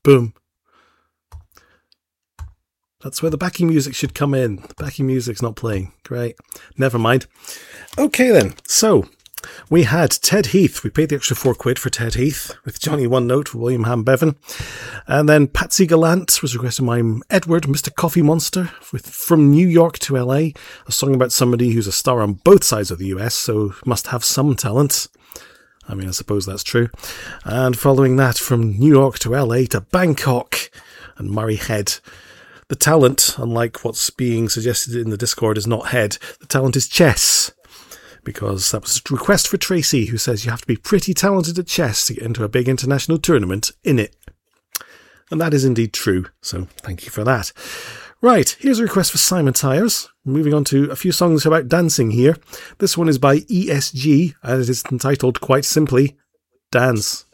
Boom. That's where the backing music should come in. The backing music's not playing. Great. Never mind. Okay then. So, we had Ted Heath. We paid the extra £4 for Ted Heath with Johnny One Note for William Ham Bevan. And then Patsy Gallant was requested by Edward, Mr. Coffee Monster, with From New York to LA, a song about somebody who's a star on both sides of the US, so must have some talent. I mean, I suppose that's true. And following that, From New York to LA to Bangkok and Murray Head. The talent, unlike what's being suggested in the Discord, is not head. The talent is chess. Because that was a request for Tracy, who says you have to be pretty talented at chess to get into a big international tournament in it. And that is indeed true, so thank you for that. Right, here's a request for Simon Tyers. Moving on to a few songs about dancing here. This one is by ESG, and it is entitled, quite simply, Dance.